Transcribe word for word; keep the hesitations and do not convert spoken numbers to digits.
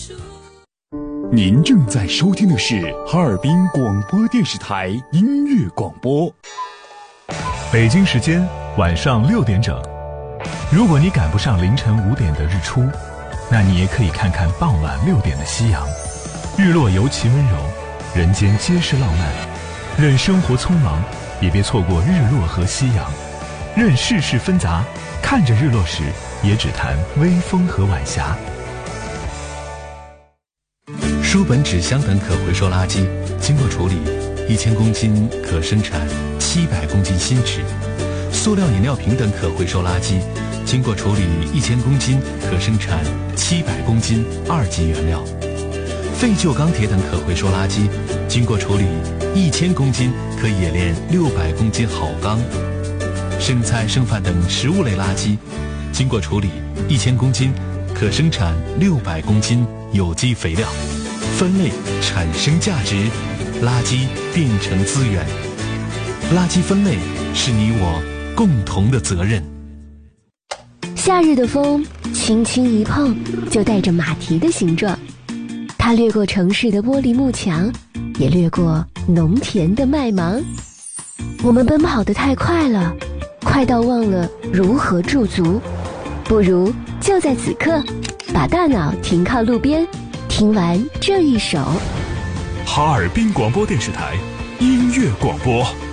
您正在收听的是哈尔滨广播电视台音乐广播。 北京时间晚上六点整。如果你赶不上凌晨五点的日出，那你也可以看看傍晚六点的夕阳。日落尤其温柔，人间皆是浪漫。任生活匆忙，也别错过日落和夕阳。任世事纷杂，看着日落时，也只谈微风和晚霞。 书本、纸箱等可回收垃圾经过处理，一千公斤可生产七百公斤新纸；塑料饮料瓶等可回收垃圾经过处理，一千公斤可生产七百公斤二级原料；废旧钢铁等可回收垃圾经过处理，一千公斤可冶炼六百公斤好钢；剩菜剩饭等食物类垃圾经过处理，一千公斤可生产六百公斤有机肥料。分类产生价值，垃圾变成资源。垃圾分类是你我共同的责任。 夏日的风轻轻一碰，就带着马蹄的形状。它掠过城市的玻璃幕墙，也掠过农田的麦芒。我们奔跑得太快了，快到忘了如何驻足。不如就在此刻，把大脑停靠路边，听完这一首。 哈尔滨广播电视台音乐广播。